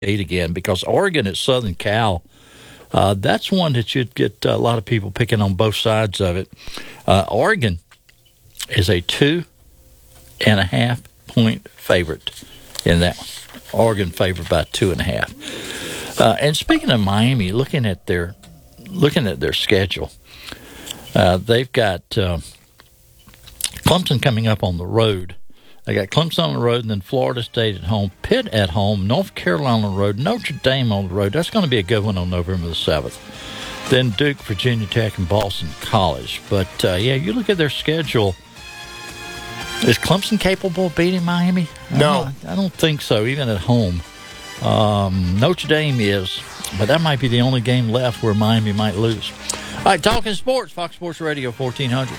again, because Oregon at Southern Cal, that's one that you'd get a lot of people picking on both sides of it. Oregon is a 2.5-point favorite in that one. Oregon favored by 2.5. And speaking of Miami, looking at their schedule, they've got Clemson coming up on the road. They got Clemson on the road, and then Florida State at home, Pitt at home, North Carolina on the road, Notre Dame on the road. That's going to be a good one on November the 7th. Then Duke, Virginia Tech, and Boston College. But, you look at their schedule. Is Clemson capable of beating Miami? No. I don't think so, even at home. Notre Dame is, but that might be the only game left where Miami might lose. All right, talking sports, Fox Sports Radio 1400.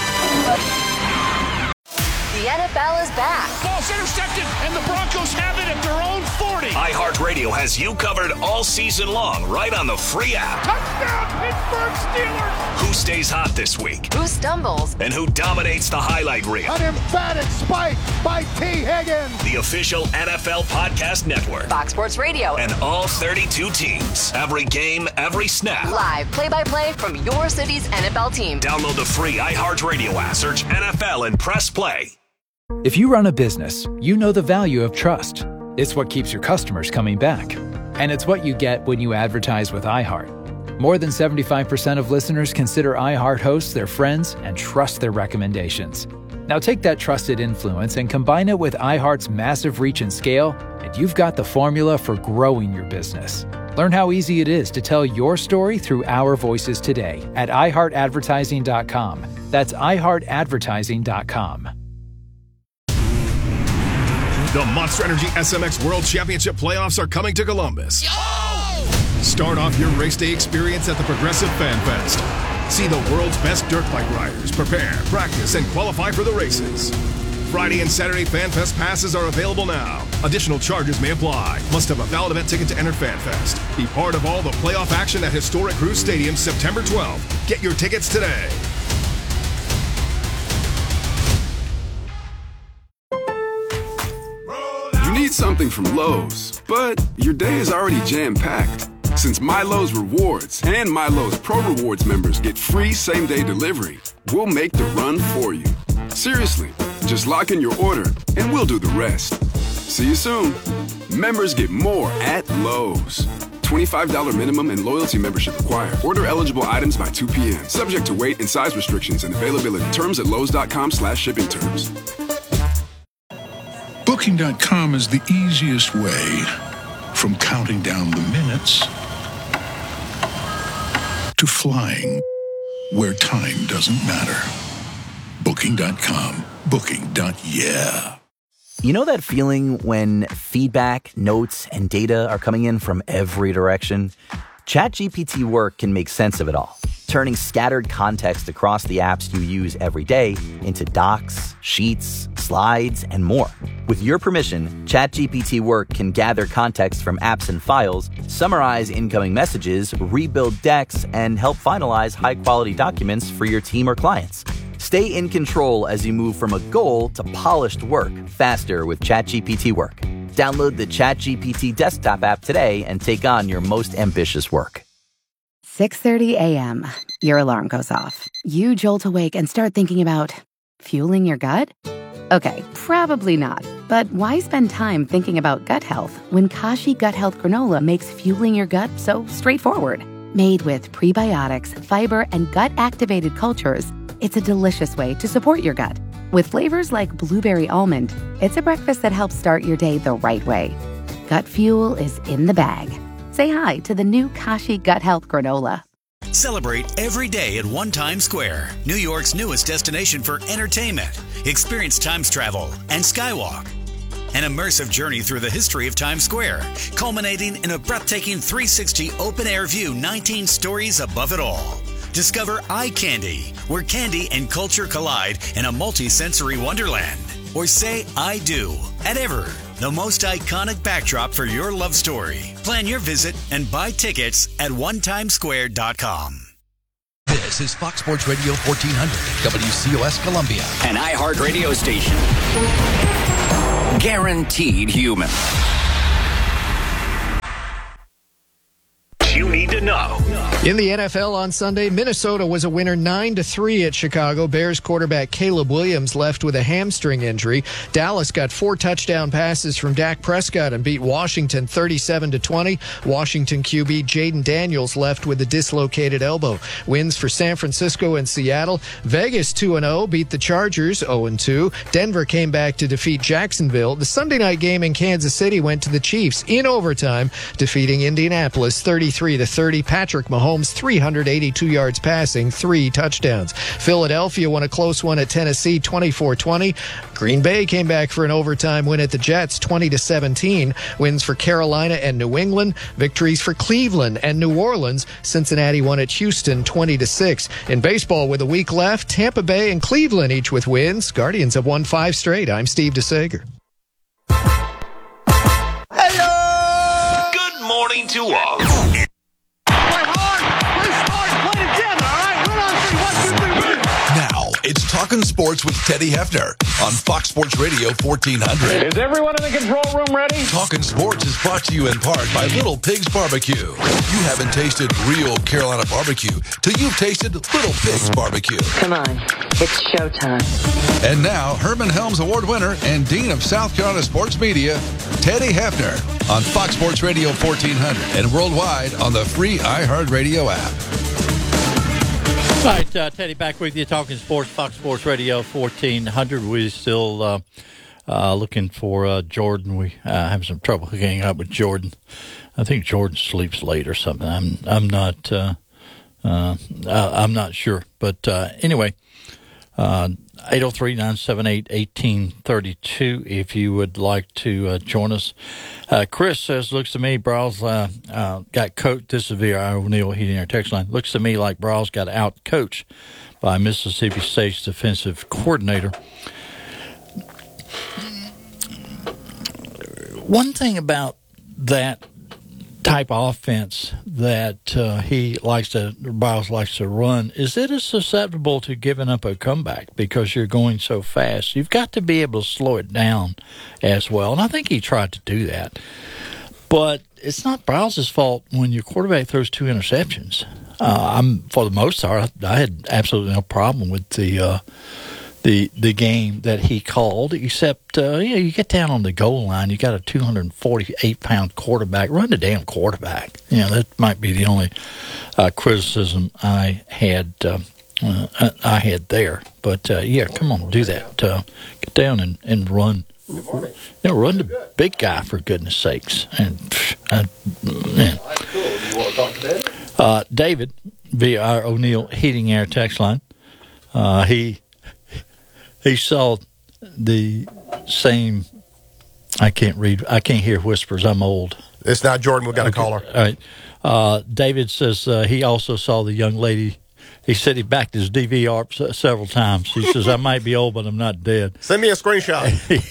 The NFL is back. Ball's intercepted, and the Broncos have it at their own 40. iHeartRadio has you covered all season long, right on the free app. Touchdown, Pittsburgh Steelers. Who stays hot this week? Who stumbles? And who dominates the highlight reel? An emphatic spike by T. Higgins. The official NFL podcast network. Fox Sports Radio. And all 32 teams. Every game, every snap. Live play-by-play from your city's NFL team. Download the free iHeartRadio app, search NFL, and press play. If you run a business, you know the value of trust. It's what keeps your customers coming back. And it's what you get when you advertise with iHeart. More than 75% of listeners consider iHeart hosts their friends and trust their recommendations. Now take that trusted influence and combine it with iHeart's massive reach and scale, and you've got the formula for growing your business. Learn how easy it is to tell your story through our voices today at iHeartAdvertising.com. That's iHeartAdvertising.com. The Monster Energy SMX World Championship playoffs are coming to Columbus. Start off your race day experience at the Progressive Fan Fest. See the world's best dirt bike riders prepare, practice, and qualify for the races. Friday and Saturday Fan Fest passes are available now. Additional charges may apply. Must have a valid event ticket to enter Fan Fest. Be part of all the playoff action at historic Cruz Stadium September 12th. Get your tickets today. You need something from Lowe's, but your day is already jam-packed. Since MyLowe's Rewards and MyLowe's Pro Rewards members get free same-day delivery, we'll make the run for you. Seriously, just lock in your order and we'll do the rest. See you soon. Members get more at Lowe's. $25 minimum and loyalty membership required. Order eligible items by 2 p.m. Subject to weight and size restrictions and availability. Terms at lowes.com/shipping terms. Booking.com is the easiest way from counting down the minutes to flying where time doesn't matter. Booking.com. Booking.yeah. You know that feeling when feedback, notes, and data are coming in from every direction? ChatGPT Work can make sense of it all, turning scattered context across the apps you use every day into docs, sheets, slides, and more. With your permission, ChatGPT Work can gather context from apps and files, summarize incoming messages, rebuild decks, and help finalize high-quality documents for your team or clients. Stay in control as you move from a goal to polished work faster with ChatGPT Work. Download the ChatGPT desktop app today and take on your most ambitious work. 6:30 a.m. Your alarm goes off. You jolt awake and start thinking about fueling your gut? Okay, probably not. But why spend time thinking about gut health when Kashi Gut Health Granola makes fueling your gut so straightforward? Made with prebiotics, fiber, and gut-activated cultures, it's a delicious way to support your gut. With flavors like blueberry almond, it's a breakfast that helps start your day the right way. Gut fuel is in the bag. Say hi to the new Kashi Gut Health Granola. Celebrate every day at One Times Square, New York's newest destination for entertainment. Experience Times Travel and Skywalk. An immersive journey through the history of Times Square, culminating in a breathtaking 360 open-air view 19 stories above it all. Discover Eye Candy, where candy and culture collide in a multi-sensory wonderland. Or say I do at Ever, the most iconic backdrop for your love story. Plan your visit and buy tickets at onetimesquare.com. This is Fox Sports Radio 1400, WCOS Columbia. An iHeart radio station. Guaranteed human. you need to know. In the NFL on Sunday, Minnesota was a winner 9-3 at Chicago. Bears quarterback Caleb Williams left with a hamstring injury. Dallas got 4 touchdown passes from Dak Prescott and beat Washington 37-20. Washington QB Jaden Daniels left with a dislocated elbow. Wins for San Francisco and Seattle. Vegas 2-0 beat the Chargers 0-2. Denver came back to defeat Jacksonville. The Sunday night game in Kansas City went to the Chiefs in overtime, defeating Indianapolis 33-30. Patrick Mahomes 382 yards passing, 3 touchdowns. Philadelphia won a close one at Tennessee 24-20. Green Bay came back for an overtime win at the Jets 20-17. Wins for Carolina and New England. Victories for Cleveland and New Orleans. Cincinnati won at Houston 20-6. In baseball with a week left, Tampa Bay and Cleveland each with wins. Guardians have won 5 straight. I'm Steve DeSager. Hello! Good morning to all. Now, it's Talkin' Sports with Teddy Hefner on Fox Sports Radio 1400. Is everyone in the control room ready? Talkin' Sports is brought to you in part by Little Pig's Barbecue. You haven't tasted real Carolina barbecue till you've tasted Little Pig's Barbecue. Come on, it's showtime. And now, Herman Helms Award winner and Dean of South Carolina Sports Media, Teddy Hefner on Fox Sports Radio 1400 and worldwide on the free iHeartRadio app. All right, Teddy, back with you, talking sports, Fox Sports Radio 1400. We're still looking for Jordan. We having some trouble hooking up with Jordan. I think Jordan sleeps late or something. I'm not sure. But anyway, 803-978-1832 if you would like to join us. Chris says, looks to me, Brawls got coached. This is via O'Neill Heating our text line. Looks to me like Brawls got out-coached by Mississippi State's defensive coordinator. One thing about that type of offense that Brawls likes to run is it is susceptible to giving up a comeback because you're going so fast. You've got to be able to slow it down as well, and I think he tried to do that. But it's not Brawls' fault when your quarterback throws 2 interceptions. For the most part, I had absolutely no problem with the game that he called, except you get down on the goal line, you got a 248-pound quarterback. Run the damn quarterback. That might be the only criticism I had there. But come on, do that. Get down and run. Run the big guy, for goodness sakes. And David via our O'Neill Heating Air text line. He saw the same. I can't hear whispers. I'm old. It's not Jordan. We've got a caller. All right. David says he also saw the young lady. He said he backed his DVR several times. He says, I might be old, but I'm not dead. Send me a screenshot.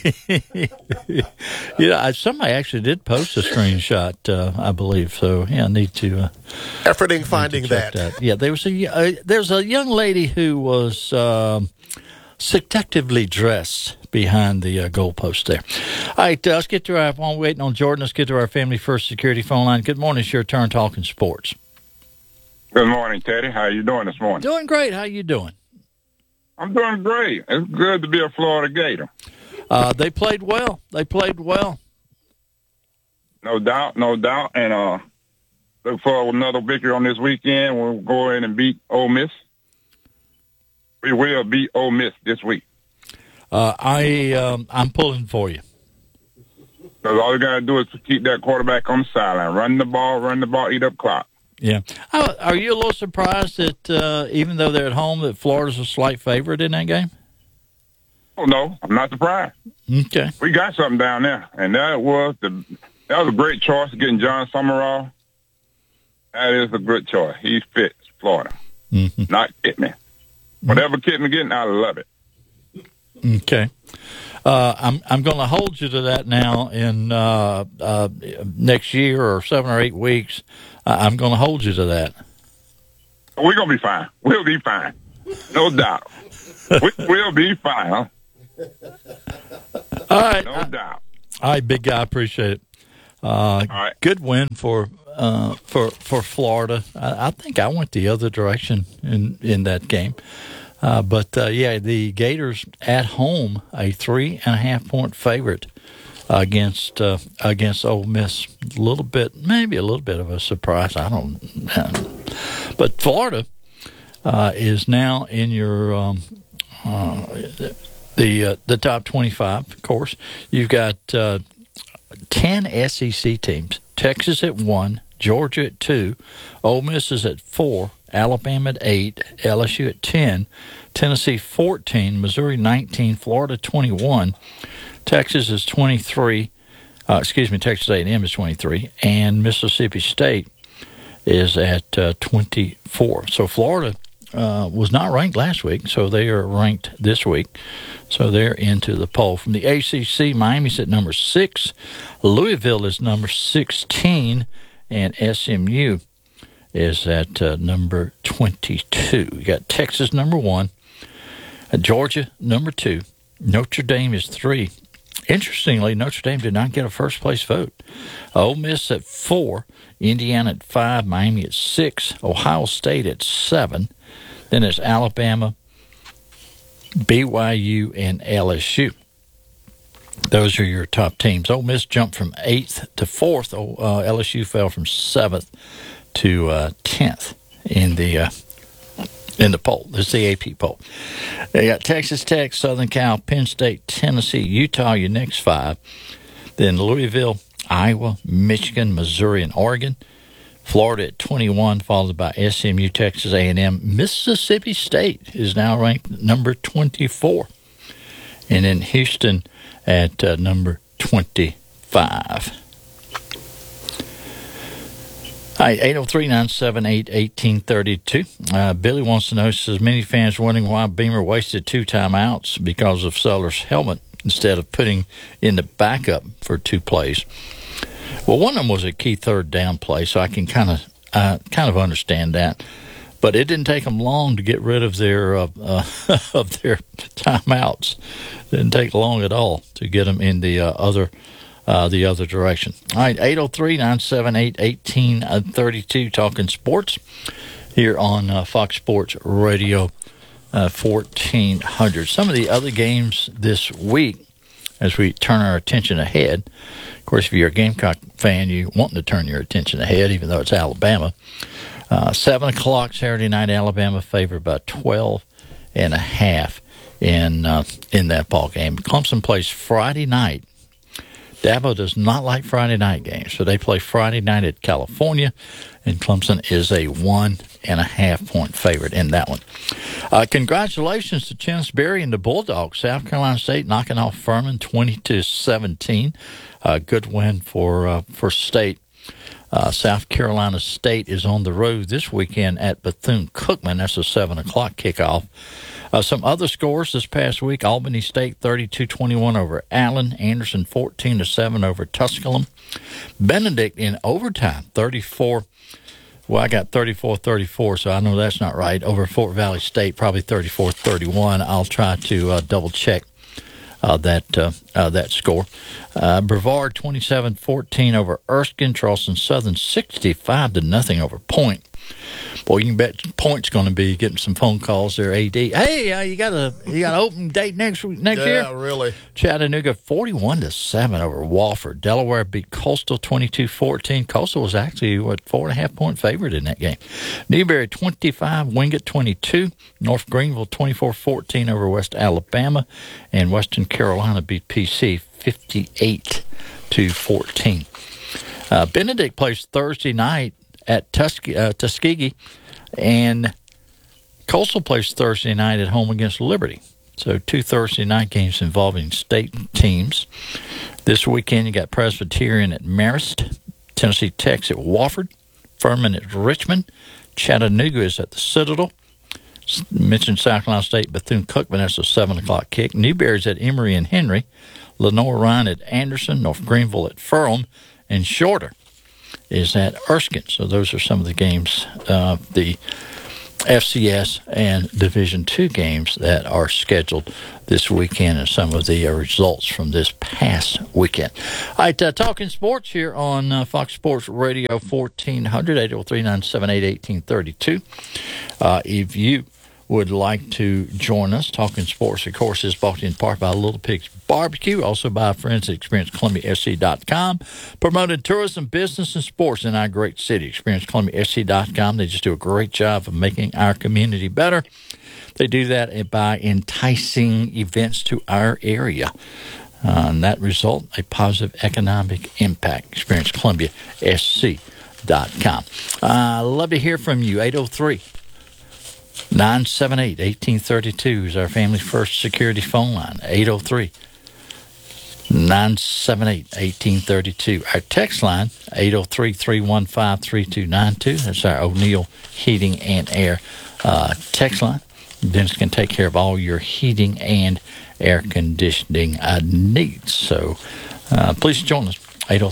Somebody actually did post a screenshot, I believe. So, I need to... Efforting finding that. Yeah, there's a young lady who was... seductively dressed behind the goalpost there. All right, let's get to our phone. Waiting on Jordan. Let's get to our Family First Security phone line. Good morning. It's your turn talking sports. Good morning, Teddy. How you doing this morning? Doing great. How you doing? I'm doing great. It's good to be a Florida Gator. They played well. No doubt. And look for another victory on this weekend. We'll go in and beat Ole Miss. We will beat Ole Miss this week. I'm pulling for you. Because all you got to do is to keep that quarterback on the sideline. Run the ball, eat up clock. Yeah. Are you a little surprised that even though they're at home, that Florida's a slight favorite in that game? Oh, no. I'm not surprised. Okay. We got something down there, and that was a great choice, getting John Summerall. That is a good choice. He fits Florida. Mm-hmm. Not Kitman. Whatever Kitman getting, I love it. Okay. I'm going to hold you to that now in next year or 7 or 8 weeks. I'm going to hold you to that. We're going to be fine. We'll be fine. No doubt. We'll be fine, huh? All right. No doubt. All right, big guy. Appreciate it. All right. Good win for for Florida. I think I went the other direction in that game. But the Gators at home, a 3.5-point favorite against Ole Miss. Maybe a little bit of a surprise. I don't know. But Florida is now in your the top 25. Of course, you've got 10 SEC teams. Texas at 1, Georgia at 2, Ole Miss is at 4. Alabama at 8, LSU at 10, Tennessee 14, Missouri 19, Florida 21, Texas is 23. Texas A&M is 23, and Mississippi State is at 24. So Florida was not ranked last week, so they are ranked this week. So they're into the poll. From the ACC, Miami's at number 6, Louisville is number 16, and SMU is at number 22. You got Texas number 1, Georgia number 2, Notre Dame is 3. Interestingly, Notre Dame did not get a first-place vote. Ole Miss at 4, Indiana at 5, Miami at 6, Ohio State at 7. Then it's Alabama, BYU, and LSU. Those are your top teams. Ole Miss jumped from 8th to 4th. LSU fell from 7th to 10th in the poll. This is the AP poll. They got Texas Tech, Southern Cal, Penn State, Tennessee, Utah, your next 5. Then Louisville, Iowa, Michigan, Missouri, and Oregon. Florida at 21, followed by SMU, Texas A&M. Mississippi State is now ranked number 24. And then Houston at number 25. All right, 803-978-1832. Billy wants to know, says, many fans wondering why Beamer wasted 2 timeouts because of Seller's helmet instead of putting in the backup for 2 plays. Well, one of them was a key third down play, so I can kind of understand that. But it didn't take them long to get rid of their of their timeouts. It didn't take long at all to get them in the other direction. All right, 803-978-1832, talking sports here on Fox Sports Radio 1400. Some of the other games this week, as we turn our attention ahead. Of course, if you're a Gamecock fan, you want to turn your attention ahead, even though it's Alabama. 7 o'clock Saturday night, Alabama favored by 12.5 in that ball game. Clemson plays Friday night. Dabo does not like Friday night games, so they play Friday night at California, and Clemson is a 1.5-point favorite in that one. Congratulations to Chinsbury and the Bulldogs. South Carolina State knocking off Furman 20-17. Good win for State. South Carolina State is on the road this weekend at Bethune-Cookman. That's a 7 o'clock kickoff. Some other scores this past week: Albany State 32-21 over Allen. Anderson 14-7 over Tusculum. Benedict in overtime 34. Well, I got 34-34, so I know that's not right. Over Fort Valley State, probably 34-31. I'll try to double check that score. Brevard 27-14 over Erskine. Charleston Southern 65-0 over Point. Boy, you can bet Point's going to be getting some phone calls there. AD, hey, you got an open date next year? Yeah, really. Chattanooga 41-7 over Wofford. Delaware beat Coastal 22-14. Coastal was actually 4.5-point favorite in that game. Newberry 25, Wingate 22. North Greenville 24-14 over West Alabama, and Western Carolina beat PC 58-14. Benedict plays Thursday night at Tuskegee, and Coastal plays Thursday night at home against Liberty. So 2 Thursday night games involving state teams. This weekend you got Presbyterian at Marist, Tennessee Tech at Wofford, Furman at Richmond, Chattanooga is at the Citadel. Mentioned South Carolina State, Bethune-Cookman, that's a 7 o'clock kick. Newberry's at Emory and Henry, Lenoir-Rhyne at Anderson, North Greenville at Ferrum, and Shorter is at Erskine. So those are some of the games, the FCS and Division II games that are scheduled this weekend and some of the results from this past weekend. All right, talking sports here on Fox Sports Radio 1400, 803-978-1832. If you would like to join us, Talking Sports, of course, is brought in part by Little Pig's Barbecue, also by our friends at ExperienceColumbiaSC.com, promoting tourism, business, and sports in our great city. ExperienceColumbiaSC.com, they just do a great job of making our community better. They do that by enticing events to our area. And that result, a positive economic impact. ExperienceColumbiaSC.com. Love to hear from you. 803-978-1832 is our Family First Security phone line. 803-978-1832. Our text line, 803-315-3292. That's our O'Neill Heating and Air text line. Dennis can take care of all your heating and air conditioning needs. So please join us,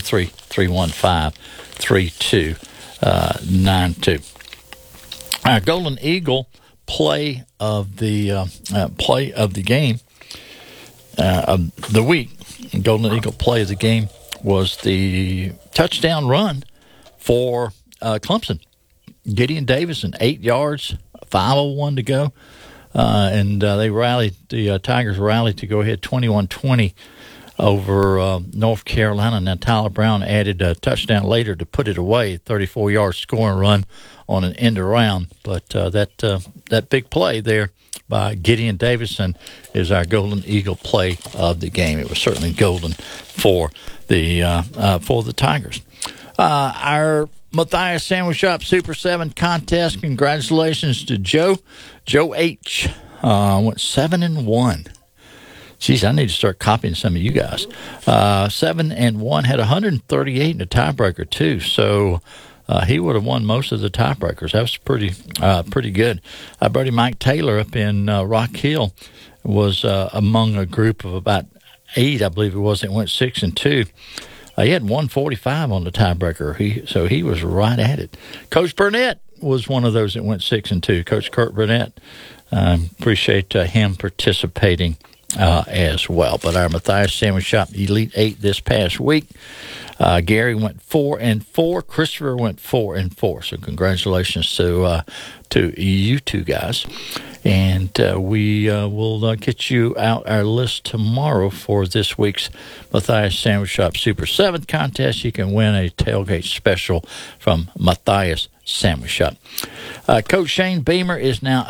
803-315-3292. Our Golden Eagle play of the game of the week. Golden Eagle play of the game was the touchdown run for Clemson. Gideon Davison, 8 yards, 5:01 to go, and they rallied. The Tigers rallied to go ahead 21-20 over North Carolina. Now Tyler Brown added a touchdown later to put it away, 34-yard scoring run on an end around. But that big play there by Gideon Davison is our Golden Eagle play of the game. It was certainly golden for the Tigers. Our Matthias Sandwich Shop Super 7 contest. Congratulations to Joe. Joe H. Went 7-1. Geez, I need to start copying some of you guys. 7-1, had 138 in a tiebreaker too. So he would have won most of the tiebreakers. That was pretty good. Our buddy Mike Taylor up in Rock Hill was among a group of about 8, I believe it was, that went 6-2. He had 145 on the tiebreaker, so he was right at it. Coach Burnett was one of those that went 6-2. Coach Kurt Burnett, appreciate him participating as well. But our Matthias Sandwich Shop Elite 8 this past week, Gary went 4-4. Christopher went 4-4. So congratulations to you two guys. And we will get you out our list tomorrow for this week's Matthias Sandwich Shop Super 7 contest. You can win a tailgate special from Matthias Sandwich Shop. Coach Shane Beamer is now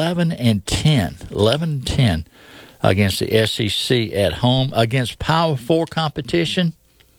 11-10 against the SEC at home. Against Power 4 competition,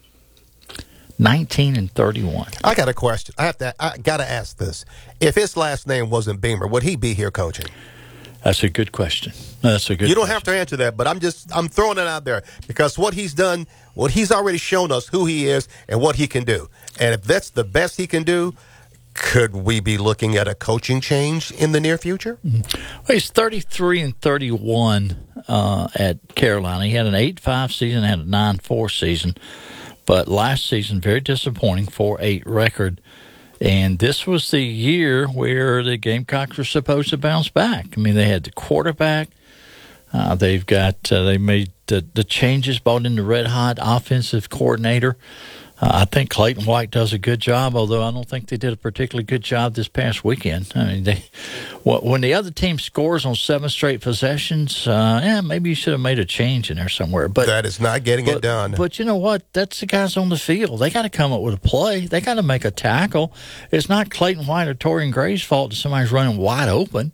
19-31. I got a question. I got to ask this. If his last name wasn't Beamer, would he be here coaching? That's a good question. You don't have to answer that, but I'm throwing it out there because what he's done, what he's already shown us who he is and what he can do. And if that's the best he can do, could we be looking at a coaching change in the near future? Well, he's 33-31 at Carolina. He had an 8-5 season, had a 9-4 season, but last season very disappointing, 4-8 record. And this was the year where the Gamecocks were supposed to bounce back. I mean, they had the quarterback. They made the changes, brought in the red-hot offensive coordinator. I think Clayton White does a good job, although I don't think they did a particularly good job this past weekend. I mean, when the other team scores on 7 straight possessions, maybe you should have made a change in there somewhere. But that is not getting it done. But you know what? That's the guys on the field. They got to come up with a play. They got to make a tackle. It's not Clayton White or Torian Gray's fault that somebody's running wide open.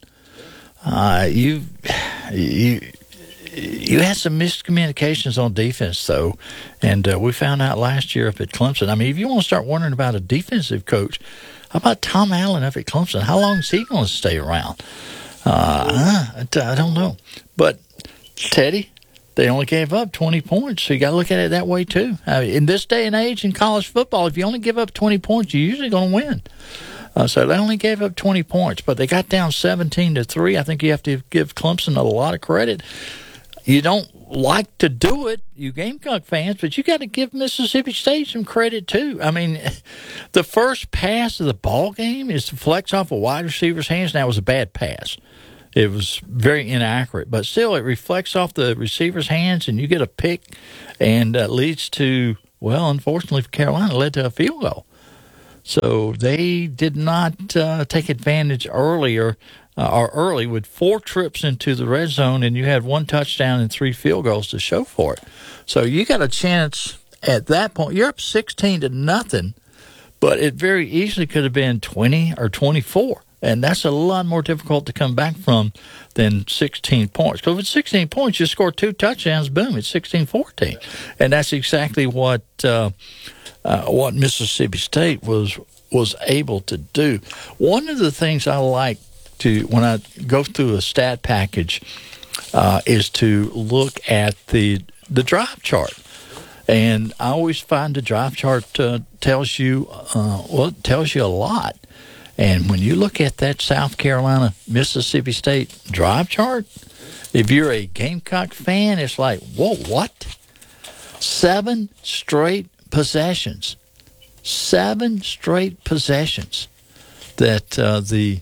You had some miscommunications on defense, though, and we found out last year up at Clemson. I mean, if you want to start wondering about a defensive coach, how about Tom Allen up at Clemson? How long is he going to stay around? I don't know. But, Teddy, they only gave up 20 points, so you got to look at it that way, too. In this day and age in college football, if you only give up 20 points, you're usually going to win. So they only gave up 20 points, but they got down 17-3. I think you have to give Clemson a lot of credit. You don't like to do it, you Gamecock fans, but you got to give Mississippi State some credit, too. I mean, the first pass of the ball game is to flex off a wide receiver's hands. Now, it was a bad pass. It was very inaccurate, but still it reflects off the receiver's hands, and you get a pick, and leads to, well, unfortunately for Carolina, led to a field goal. So they did not take advantage early with 4 trips into the red zone, and you had 1 touchdown and 3 field goals to show for it. So you got a chance at that point. You're up 16-0, but it very easily could have been 20 or 24. And that's a lot more difficult to come back from than 16 points. Because with 16 points, you score 2 touchdowns, boom, it's 16-14. And that's exactly what Mississippi State was able to do. One of the things I like to, when I go through a stat package, is to look at the drive chart. And I always find the drive chart tells you it tells you a lot. And when you look at that South Carolina-Mississippi State drive chart, if you're a Gamecock fan, it's like, whoa, what? 7 straight possessions. 7 straight possessions that the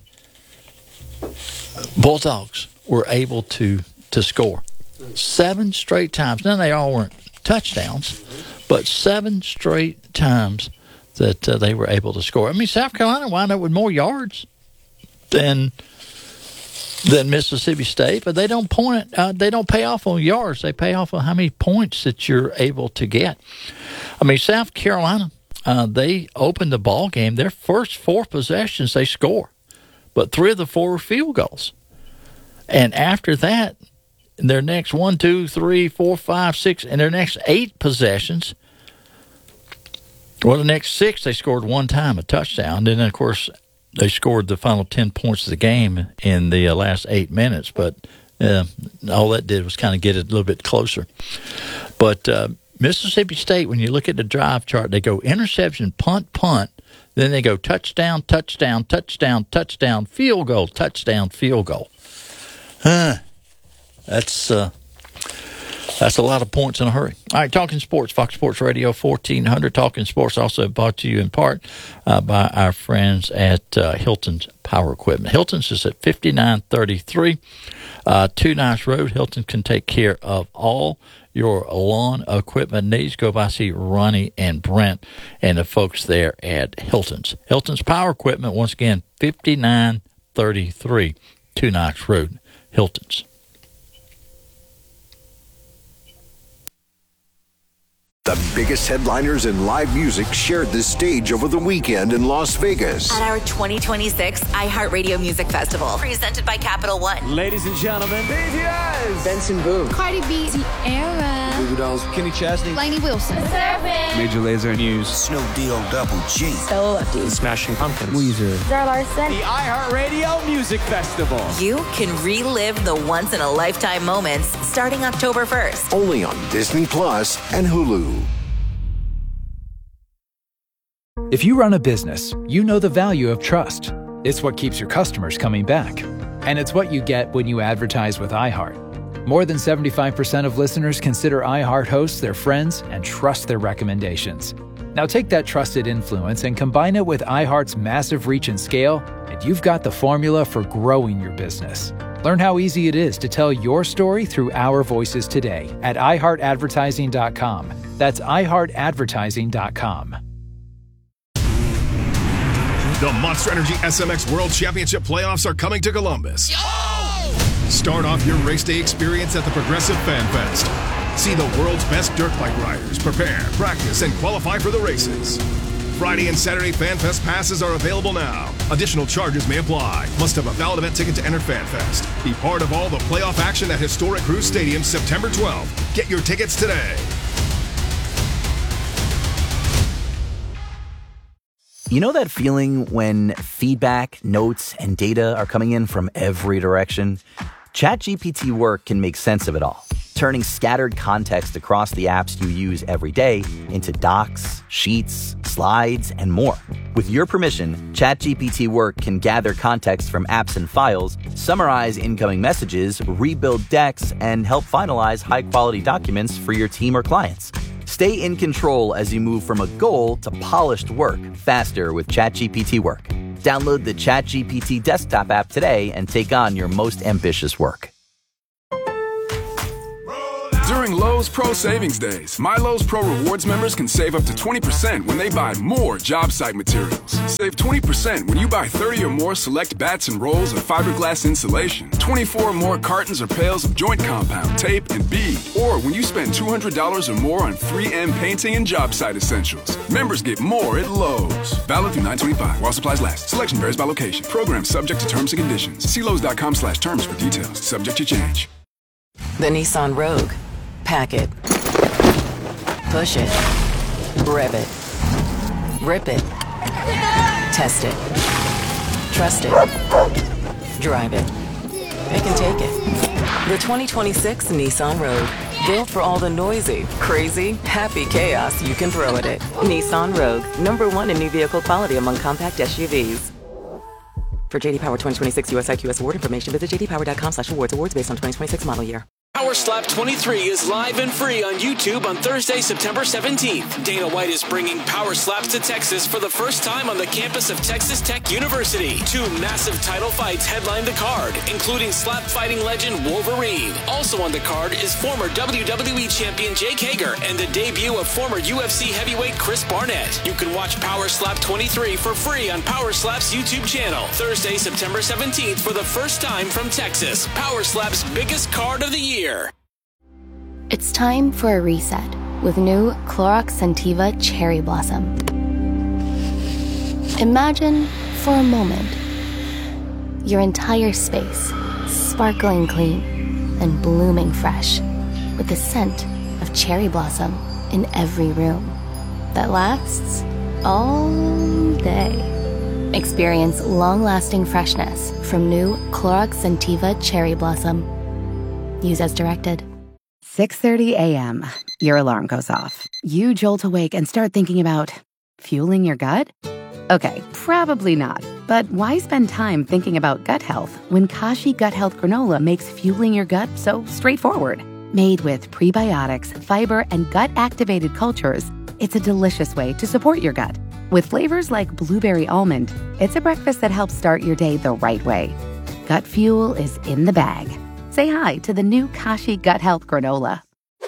Bulldogs were able to score. 7 straight times. Now, they all weren't touchdowns, but 7 straight times that they were able to score. I mean, South Carolina wound up with more yards than Mississippi State, but they don't pay off on yards. They pay off on how many points that you're able to get. I mean, South Carolina, they opened the ball game. Their first 4 possessions, they score, but 3 of the 4 were field goals. And after that, their next 1, 2, 3, 4, 5, 6, and their next 8 possessions, well, the next 6, they scored 1 time, a touchdown. Then, of course, they scored the final 10 points of the game in the last 8 minutes. But all that did was kind of get it a little bit closer. But Mississippi State, when you look at the drive chart, they go interception, punt, punt. Then they go touchdown, touchdown, touchdown, touchdown, field goal, touchdown, field goal. That's a lot of points in a hurry. All right, Talking Sports, Fox Sports Radio 1400. Talking Sports also brought to you in part by our friends at Hilton's Power Equipment. Hilton's is at 5933 Two Nice Road. Hilton can take care of all your lawn equipment needs. Go by see Ronnie and Brent and the folks there at Hilton's. Hilton's Power Equipment, once again, 5933 Two Nice Road. Hilton's. The biggest headliners in live music shared the stage over the weekend in Las Vegas. At our 2026 iHeartRadio Music Festival, presented by Capital One. Ladies and gentlemen, BTS, Benson Boone, Cardi B, Tierra, Goo Goo Dolls, Kenny Chesney, Lainey Wilson, Major Lazer, News, Snoop D-O Double G, Stella Lefty, Smashing Pumpkins, Weezer, Zara Larson. The iHeartRadio Music Festival. You can relive the once-in-a-lifetime moments starting October 1st. Only on Disney Plus and Hulu. If you run a business, you know the value of trust. It's what keeps your customers coming back. And it's what you get when you advertise with iHeart. More than 75% of listeners consider iHeart hosts their friends and trust their recommendations. Now take that trusted influence and combine it with iHeart's massive reach and scale, and you've got the formula for growing your business. Learn how easy it is to tell your story through our voices today at iHeartAdvertising.com. That's iHeartAdvertising.com. The Monster Energy SMX World Championship playoffs are coming to Columbus. Start off your race day experience at the Progressive Fan Fest. See the world's best dirt bike riders prepare, practice, and qualify for the races. Friday and Saturday Fan Fest passes are available now. Additional charges may apply. Must have a valid event ticket to enter Fan Fest. Be part of all the playoff action at Historic Cruise Stadium September 12th. Get your tickets today. You know that feeling when feedback, notes, and data are coming in from every direction? ChatGPT Work can make sense of it all, turning scattered context across the apps you use every day into docs, sheets, slides, and more. With your permission, ChatGPT Work can gather context from apps and files, summarize incoming messages, rebuild decks, and help finalize high-quality documents for your team or clients. Stay in control as you move from a goal to polished work faster with ChatGPT Work. Download the ChatGPT desktop app today and take on your most ambitious work. During Lowe's Pro Savings Days, My Lowe's Pro Rewards members can save up to 20% when they buy more job site materials. Save 20% when you buy 30 or more select bats and rolls of fiberglass insulation, 24 or more cartons or pails of joint compound, tape, and bead, or when you spend $200 or more on 3M painting and job site essentials. Members get more at Lowe's. Valid through 9/25 while supplies last. Selection varies by location. Program subject to terms and conditions. See Lowe's.com/terms for details. Subject to change. The Nissan Rogue. Pack it. Push it. Rev it. Rip it. Test it. Trust it. Drive it. It can take it. The 2026 Nissan Rogue. Built for all the noisy, crazy, happy chaos you can throw at it. Nissan Rogue. #1 in new vehicle quality among compact SUVs. For JD Power 2026 US IQS award information, visit jdpower.com/awards. Awards based on 2026 model year. Power Slap 23 is live and free on YouTube on Thursday, September 17th. Dana White is bringing Power Slaps to Texas for the first time on the campus of Texas Tech University. 2 massive title fights headline the card, including slap fighting legend Wolverine. Also on the card is former WWE champion Jake Hager and the debut of former UFC heavyweight Chris Barnett. You can watch Power Slap 23 for free on Power Slap's YouTube channel. Thursday, September 17th for the first time from Texas. Power Slap's biggest card of the year. It's time for a reset with new Clorox Scentiva Cherry Blossom. Imagine, for a moment, your entire space sparkling clean and blooming fresh with the scent of cherry blossom in every room that lasts all day. Experience long-lasting freshness from new Clorox Scentiva Cherry Blossom. Use as directed. 6:30 a.m. Your alarm goes off. You jolt awake and start thinking about fueling your gut? Okay, probably not. But why spend time thinking about gut health when Kashi Gut Health Granola makes fueling your gut so straightforward? Made with prebiotics, fiber, and gut-activated cultures, it's a delicious way to support your gut. With flavors like blueberry almond, it's a breakfast that helps start your day the right way. Gut fuel is in the bag. Say hi to the new Kashi Gut Health Granola.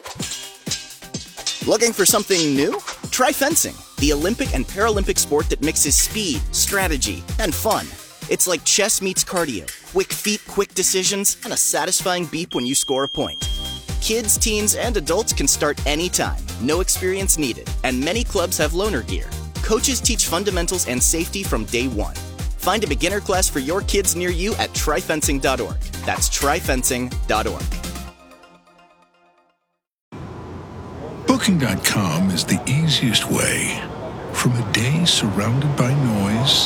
Looking for something new? Try fencing, the Olympic and Paralympic sport that mixes speed, strategy, and fun. It's like chess meets cardio. Quick feet, quick decisions, and a satisfying beep when you score a point. Kids, teens, and adults can start anytime. No experience needed. And many clubs have loaner gear. Coaches teach fundamentals and safety from day one. Find a beginner class for your kids near you at tryfencing.org. That's tryfencing.org. Booking.com is the easiest way. From a day surrounded by noise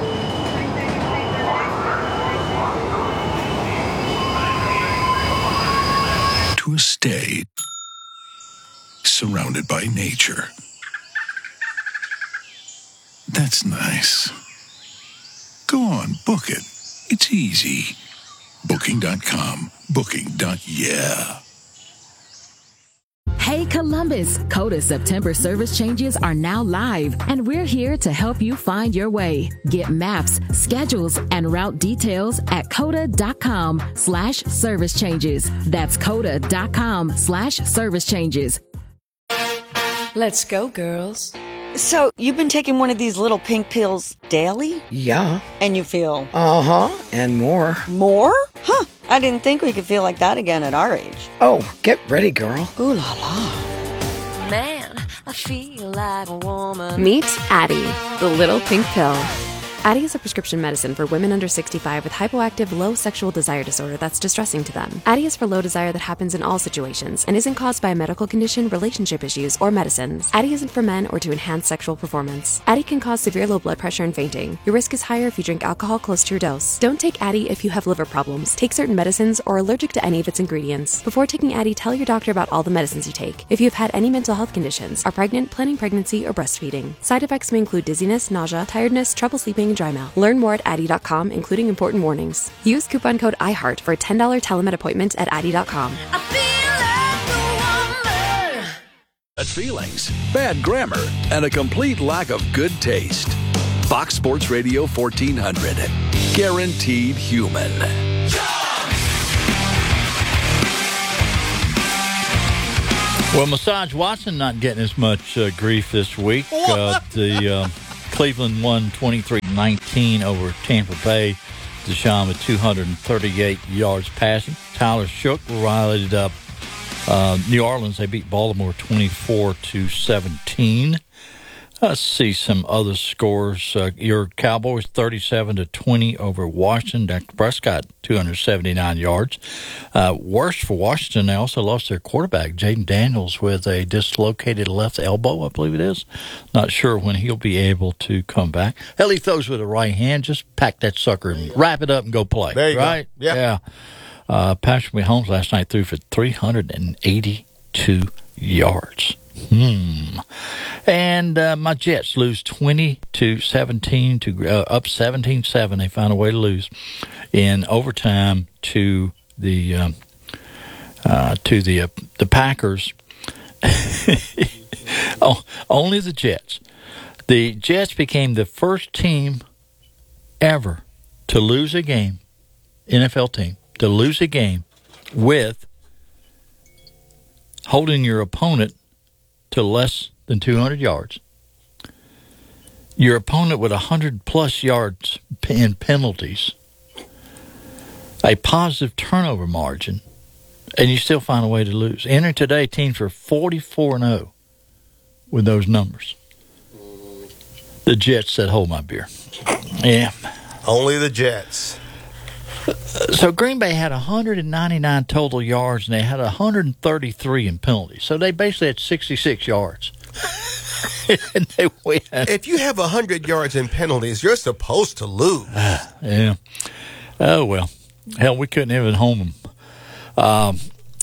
to a stay surrounded by nature. That's nice. Go on, book it. It's easy. Booking.com. Booking.yeah. Hey Columbus, Coda September service changes are now live, and we're here to help you find your way. Get maps, schedules, and route details at coda.com/service changes. That's coda.com/service changes. Let's go, girls. So, you've been taking one of these little pink pills daily? Yeah. And you feel? Uh-huh, and more. More? Huh. I didn't think we could feel like that again at our age. Oh, get ready, girl. Ooh la la. Man, I feel like a woman. Meet Addie, the little pink pill. Addyi is a prescription medicine for women under 65 with hypoactive low sexual desire disorder that's distressing to them. Addyi is for low desire that happens in all situations and isn't caused by a medical condition, relationship issues, or medicines. Addyi isn't for men or to enhance sexual performance. Addyi can cause severe low blood pressure and fainting. Your risk is higher if you drink alcohol close to your dose. Don't take Addyi if you have liver problems, take certain medicines, or are allergic to any of its ingredients. Before taking Addyi, tell your doctor about all the medicines you take. If you have had any mental health conditions, are pregnant, planning pregnancy, or breastfeeding. Side effects may include dizziness, nausea, tiredness, trouble sleeping, and dry mouth. Learn more at Addyi.com, including important warnings. Use coupon code IHEART for a $10 telemed appointment at Addyi.com. Bad feelings, bad grammar, and a complete lack of good taste. Fox Sports Radio 1400. Guaranteed human. Well, Massage Watson not getting as much grief this week. The Cleveland won 23-19 over Tampa Bay. Deshaun with 238 yards passing. Tyler Shook rallied up New Orleans. They beat Baltimore 24-17. Let's see some other scores. Your Cowboys 37-20 over Washington. Dak Prescott 279 yards. Worse for Washington, they also lost their quarterback, Jaden Daniels, with a dislocated left elbow, I believe it is. Not sure when he'll be able to come back. Hell, he throws with the right hand. Just pack that sucker and wrap it up and go play. There you right? go. Yep. Yeah. Patrick Mahomes last night threw for 382 yards. And my Jets lose 20-17 to up 17-7. They found a way to lose in overtime to the Packers. Only the Jets. The Jets became the first team ever to lose a game, NFL team, to lose a game with holding your opponent to less than 200 yards. Your opponent with 100-plus yards in penalties, a positive turnover margin, and you still find a way to lose. Entering today, teams are 44-0 with those numbers. The Jets said, hold my beer. Yeah. Only the Jets. So Green Bay had 199 total yards, and they had 133 in penalties. So they basically had 66 yards. And they win. If you have 100 yards in penalties, you're supposed to lose. Yeah. Oh, well. Hell, we couldn't even home them.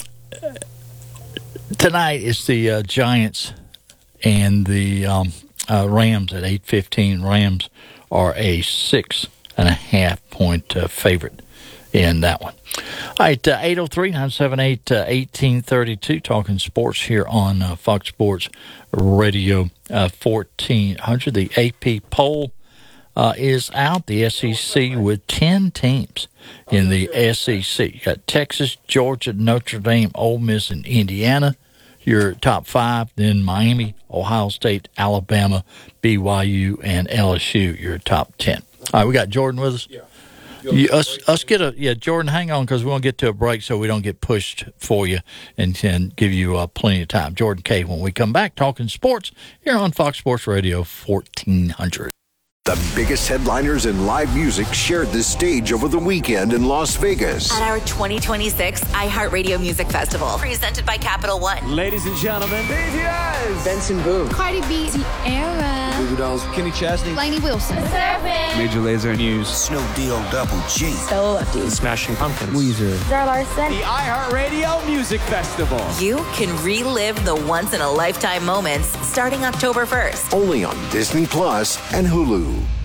Tonight is the Giants and the Rams at 8:15. Rams are a 6.5-point favorite in that one. All right, 803-978-1832, talking sports here on Fox Sports Radio 1400. The AP poll is out. The SEC with 10 teams in the SEC. You got Texas, Georgia, Notre Dame, Ole Miss, and Indiana. Your top 5, then Miami, Ohio State, Alabama, BYU, and LSU, your top 10. All right, we got Jordan with us. Yeah. Jordan, hang on, because we want to get to a break so we don't get pushed for you and give you plenty of time. Jordan K. when we come back, talking sports here on Fox Sports Radio 1400. The biggest headliners in live music shared this stage over the weekend in Las Vegas. At our 2026 iHeartRadio Music Festival, presented by Capital One. Ladies and gentlemen, BTS, Benson Boone, Cardi B, Sierra, Goo Goo Dolls, Kenny Chesney, Lainey Wilson, Major Lazer, News, Snoop D-O-Double G, Stella Lefty, Smashing Pumpkins, Weezer, Zara Larson. the iHeartRadio Music Festival. You can relive the once-in-a-lifetime moments starting October 1st. Only on Disney Plus and Hulu.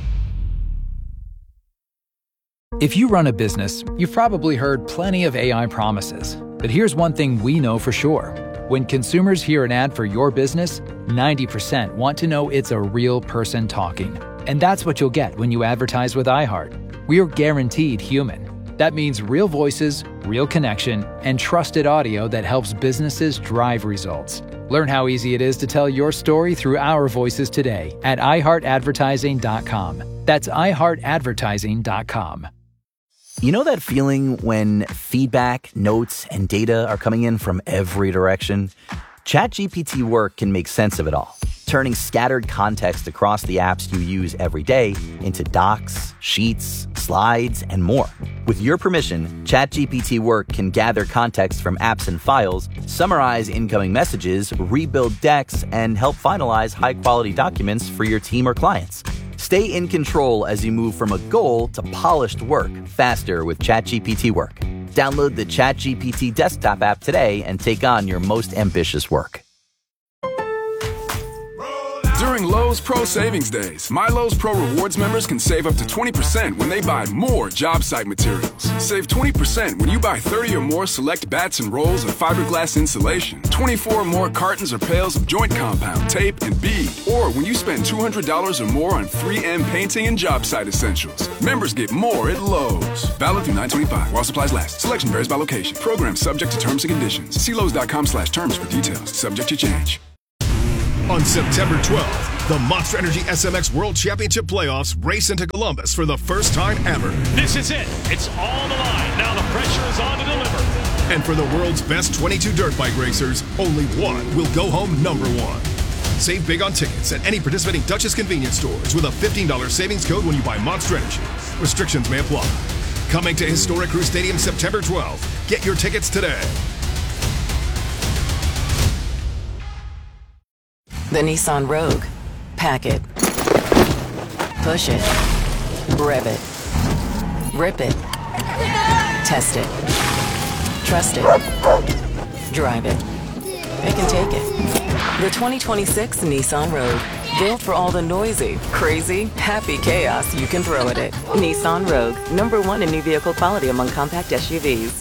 If you run a business, you've probably heard plenty of AI promises. But here's one thing we know for sure. When consumers hear an ad for your business, 90% want to know it's a real person talking. And that's what you'll get when you advertise with iHeart. We're guaranteed human. That means real voices, real connection, and trusted audio that helps businesses drive results. Learn how easy it is to tell your story through our voices today at iHeartAdvertising.com. That's iHeartAdvertising.com. You know that feeling when feedback, notes, and data are coming in from every direction? ChatGPT Work can make sense of it all. turning scattered context across the apps you use every day into docs, sheets, slides, and more. With your permission, ChatGPT Work can gather context from apps and files, summarize incoming messages, rebuild decks, and help finalize high-quality documents for your team or clients. Stay in control as you move from a goal to polished work faster with ChatGPT Work. Download the ChatGPT desktop app today and take on your most ambitious work. During Lowe's Pro Savings Days, My Lowe's Pro Rewards members can save up to 20% when they buy more job site materials. Save 20% when you buy 30 or more select bats and rolls of fiberglass insulation, 24 or more cartons or pails of joint compound, tape, and bead, or when you spend $200 or more on 3M painting and job site essentials. Members get more at Lowe's. Valid through 9/25 while supplies last. Selection varies by location. Program subject to terms and conditions. See Lowe's.com/terms for details. Subject to change. On September 12th, the Monster Energy SMX World Championship Playoffs race into Columbus for the first time ever. This is it. It's all the line. Now the pressure is on to deliver. And for the world's best 22 dirt bike racers, only one will go home number one. Save big on tickets at any participating Duchess convenience stores with a $15 savings code when you buy Monster Energy. Restrictions may apply. Coming to Historic Crew Stadium September 12th. Get your tickets today. The Nissan Rogue. Pack it. Push it. Rev it. Rip it. Test it. Trust it. Drive it. It can take it. The 2026 Nissan Rogue. Built for all the noisy, crazy, happy chaos you can throw at it. Nissan Rogue. #1 in new vehicle quality among compact SUVs.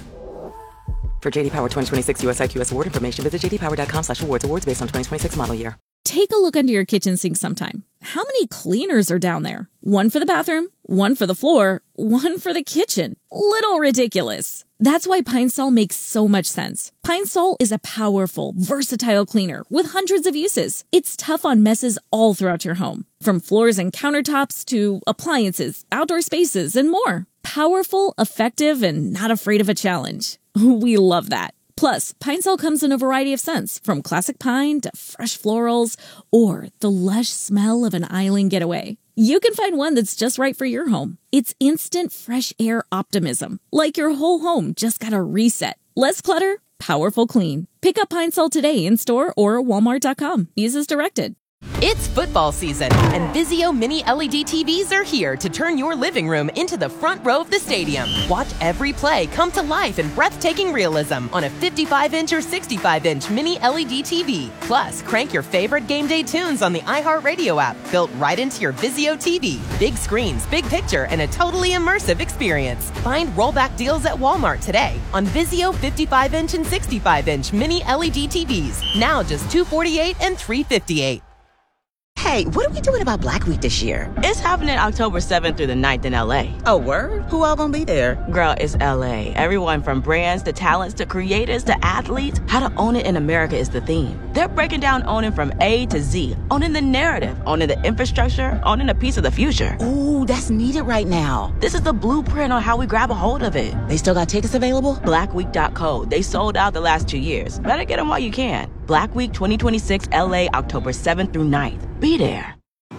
For JD Power 2026 US IQS award information, visit jdpower.com/awards. Awards based on 2026 model year. Take a look under your kitchen sink sometime. How many cleaners are down there? One for the bathroom, one for the floor, one for the kitchen. Little ridiculous. That's why Pine Sol makes so much sense. Pine Sol is a powerful, versatile cleaner with hundreds of uses. It's tough on messes all throughout your home, from floors and countertops to appliances, outdoor spaces, and more. Powerful, effective, and not afraid of a challenge. We love that. Plus, Pine Sol comes in a variety of scents, from classic pine to fresh florals, or the lush smell of an island getaway. You can find one that's just right for your home. It's instant fresh air optimism, like your whole home just got a reset. Less clutter, powerful clean. Pick up Pine Sol today in store or walmart.com. Use as directed. It's football season, and Vizio Mini LED TVs are here to turn your living room into the front row of the stadium. Watch every play come to life in breathtaking realism on a 55-inch or 65-inch Mini LED TV. Plus, crank your favorite game day tunes on the iHeartRadio app, built right into your Vizio TV. Big screens, big picture, and a totally immersive experience. Find rollback deals at Walmart today on Vizio 55-inch and 65-inch Mini LED TVs. Now just $248 and $358. Hey, what are we doing about Black Week this year? It's happening October 7th through the 9th in LA. Oh, word? Who all gonna be there? Girl, it's LA. Everyone from brands to talents to creators to athletes. How to own it in America is the theme. They're breaking down owning from A to Z. Owning the narrative, owning the infrastructure, owning a piece of the future. Ooh, that's needed right now. This is the blueprint on how we grab a hold of it. They still got tickets available? Blackweek.co. They sold out the last 2 years. Better get them while you can. Black Week 2026 LA, October 7th through 9th. Be there.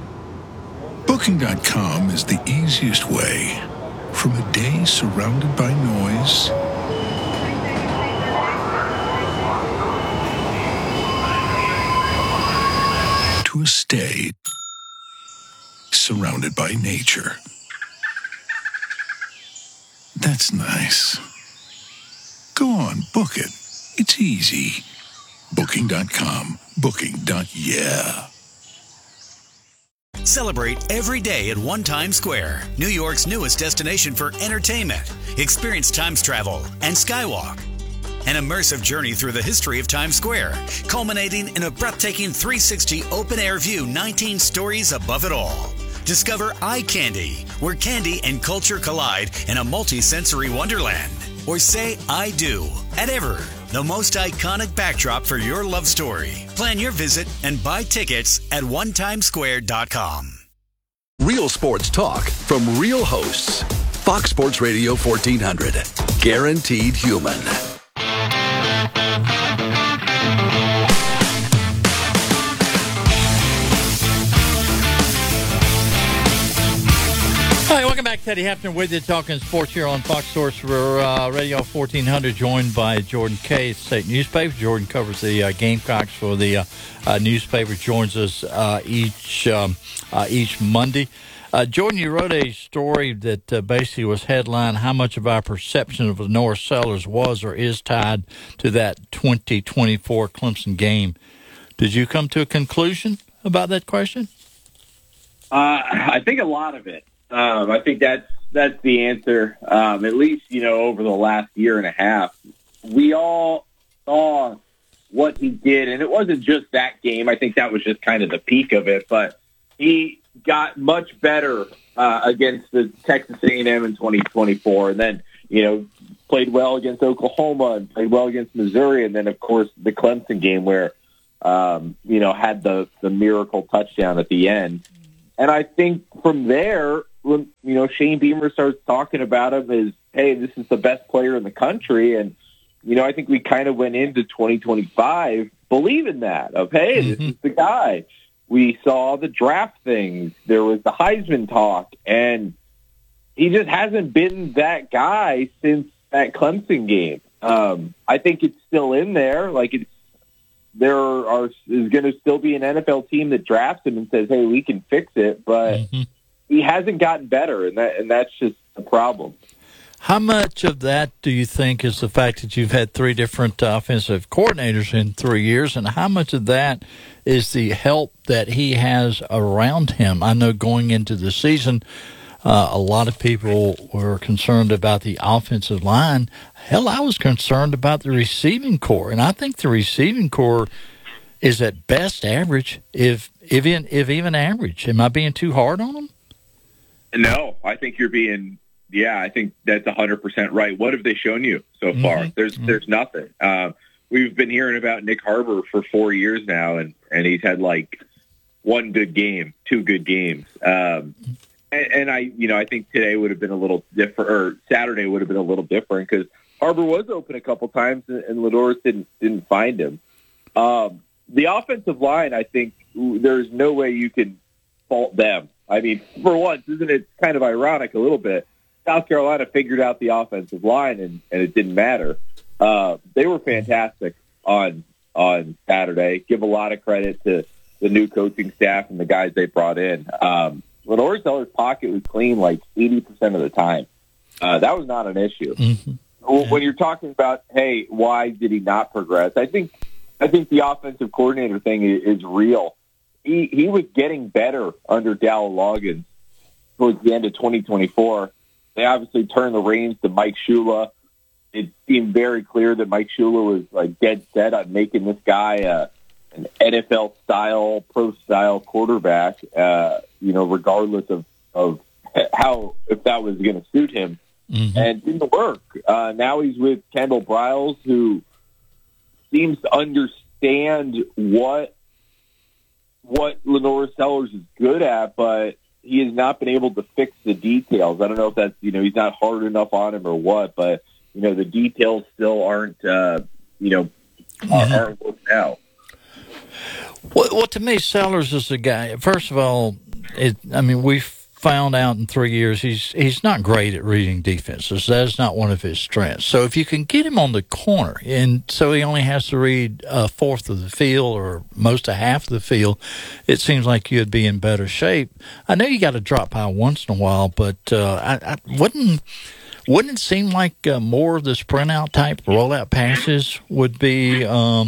Booking.com is the easiest way. From a day surrounded by noise to a stay surrounded by nature. That's nice. Go on, book it. It's easy. Booking.com. Booking.yeah. Celebrate every day at One Times Square, New York's newest destination for entertainment. Experience Times Travel and Skywalk. An immersive journey through the history of Times Square, culminating in a breathtaking 360 open-air view 19 stories above it all. Discover Eye Candy, where candy and culture collide in a multi-sensory wonderland. Or say I do at Ever, the most iconic backdrop for your love story. Plan your visit and buy tickets at onetimesquare.com. Real sports talk from real hosts. Fox Sports Radio 1400. Guaranteed human. All right, welcome back. Teddy Hefner with you, talking sports here on Fox Sports Radio 1400, joined by Jordan Kay, State Newspaper. Jordan covers the Gamecocks for the newspaper, joins us each Monday. Jordan, you wrote a story that basically was headlined, how much of our perception of Lenore Sellers was or is tied to that 2024 Clemson game. Did you come to a conclusion about that question? I think a lot of it. I think that's the answer. At least, over the last year and a half, we all saw what he did, and it wasn't just that game. I think that was just kind of the peak of it, but he got much better against the Texas A&M in 2024, and then, played well against Oklahoma and played well against Missouri, and then, of course, the Clemson game where, had the miracle touchdown at the end. And I think from there, when, Shane Beamer starts talking about him as, hey, this is the best player in the country. And, I think we kind of went into 2025 believing that, of, hey, this is the guy. We saw the draft things. There was the Heisman talk. And he just hasn't been that guy since that Clemson game. I think it's still in there. Like, is going to still be an NFL team that drafts him and says, hey, we can fix it, but he hasn't gotten better, and that's just a problem. How much of that do you think is the fact that you've had three different offensive coordinators in 3 years, and how much of that is the help that he has around him? I know going into the season, a lot of people were concerned about the offensive line. Hell, I was concerned about the receiving core, and I think the receiving core is at best average, if even average. Am I being too hard on them? No, I think you're being. Yeah, I think that's 100% right. What have they shown you so far? There's nothing. We've been hearing about Nick Harbor for 4 years now, and he's had like one good game, two good games. And I think today would have been a little different, or Saturday would have been a little different because Harbor was open a couple times and Ladouris didn't find him. The offensive line, I think there's no way you can fault them. I mean, for once, isn't it kind of ironic a little bit? South Carolina figured out the offensive line and it didn't matter. They were fantastic on Saturday. Give a lot of credit to the new coaching staff and the guys they brought in. Lenore Sellers' pocket was clean like 80% of the time. That was not an issue. When you're talking about, hey, why did he not progress? I think the offensive coordinator thing is real. He was getting better under Dowell Loggins towards the end of 2024. They obviously turned the reins to Mike Shula. It seemed very clear that Mike Shula was like dead set on making this guy an NFL-style, pro-style quarterback, regardless of how, if that was going to suit him. And it didn't work. Now he's with Kendall Briles, who seems to understand what Lenore Sellers is good at, but he has not been able to fix the details. I don't know if that's, he's not hard enough on him or what, but, the details still aren't, aren't working out. Well, to me, Sellers is the guy. First of all, we found out in 3 years he's not great at reading defenses. That is not one of his strengths. So if you can get him on the corner, and so he only has to read a fourth of the field or most of half of the field, it seems like you'd be in better shape. I know you got to drop by once in a while, but I wouldn't it seem like more of the sprint out type rollout passes would be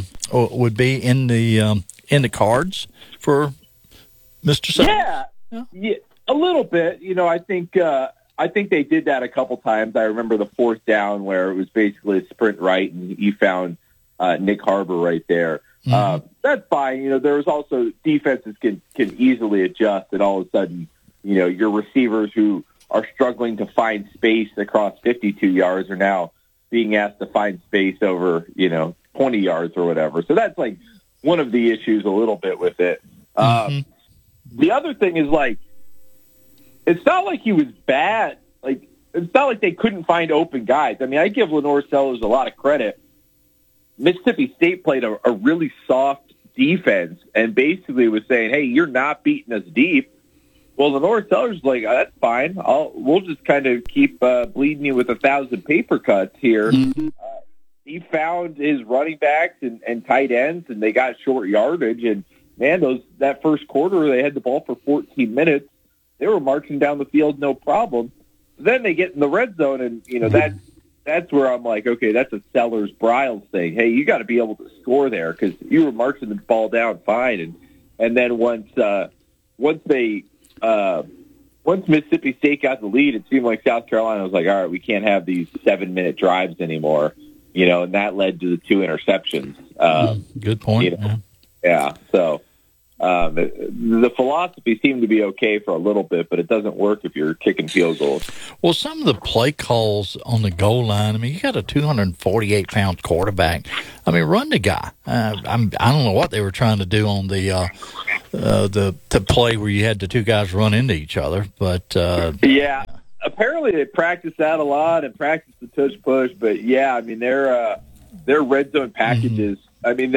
in the cards for Mr. Sellers? Yeah, a little bit. I think they did that a couple times. I remember the fourth down where it was basically a sprint right, and you found Nick Harbor right there. That's fine. There was also defenses can easily adjust, and all of a sudden, your receivers who are struggling to find space across 52 yards are now being asked to find space over 20 yards or whatever. So that's like one of the issues a little bit with it. The other thing is, like, it's not like he was bad. Like, it's not like they couldn't find open guys. I mean, I give Lenore Sellers a lot of credit. Mississippi State played a really soft defense and basically was saying, hey, you're not beating us deep. Well, Lenore Sellers is like, that's fine. We'll just kind of keep bleeding you with 1,000 paper cuts here. Mm-hmm. He found his running backs and tight ends, and they got short yardage. And, man, that first quarter, they had the ball for 14 minutes. They were marching down the field no problem. Then they get in the red zone, and, that's where I'm like, okay, that's a Sellers-Briles thing. Hey, you got to be able to score there because you were marching the ball down fine. And then once Mississippi State got the lead, it seemed like South Carolina was like, all right, we can't have these 7-minute drives anymore, and that led to the 2 interceptions. Good point. Yeah. So the philosophy seemed to be okay for a little bit, but it doesn't work if you're kicking field goals. Well, some of the play calls on the goal line, I mean, you got a 248-pound quarterback. I mean, run the guy. I don't know what they were trying to do on the play where you had the two guys run into each other, but yeah, apparently they practiced that a lot and practiced the tush push. But yeah, I mean their red zone packages. I mean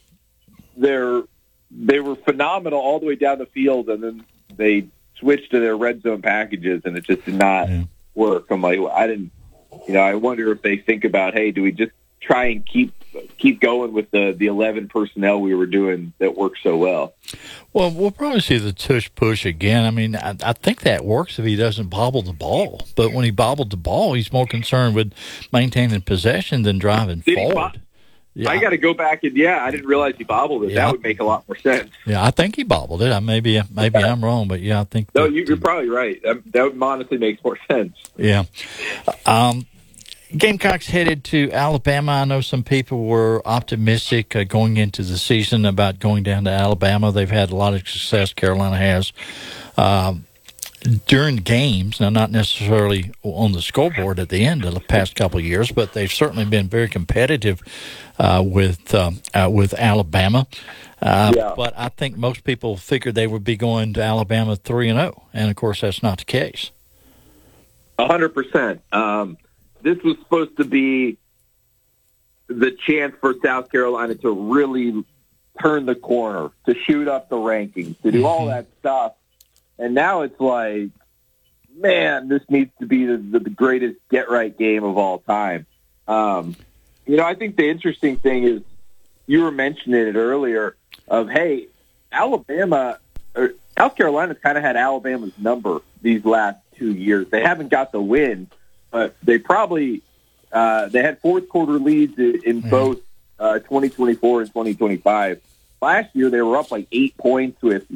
they were phenomenal all the way down the field, and then they switched to their red zone packages, and it just did not work. I'm like, I wonder if they think about, hey, do we just try and keep going with the 11 personnel we were doing that worked so well? Well, we'll probably see the tush push again. I mean, I think that works if he doesn't bobble the ball. But when he bobbled the ball, he's more concerned with maintaining possession than driving forward. Yeah. I got to go back and I didn't realize he bobbled it. Yeah. That would make a lot more sense. Yeah, I think he bobbled it. Maybe I'm wrong, but I think. No, you're probably right. That honestly makes more sense. Yeah. Gamecocks headed to Alabama. I know some people were optimistic going into the season about going down to Alabama. They've had a lot of success, Carolina has, during games. Now, not necessarily on the scoreboard at the end of the past couple of years, but they've certainly been very competitive with Alabama. But I think most people figured they would be going to Alabama 3-0, and, of course, that's not the case. 100%. This was supposed to be the chance for South Carolina to really turn the corner, to shoot up the rankings, to do all that stuff. And now it's like, man, this needs to be the greatest get-right game of all time. I think the interesting thing is, you were mentioning it earlier, of, hey, South Carolina's kind of had Alabama's number these last 2 years. They haven't got the win, but they probably they had fourth-quarter leads in both 2024 and 2025. Last year, they were up like 8 points with,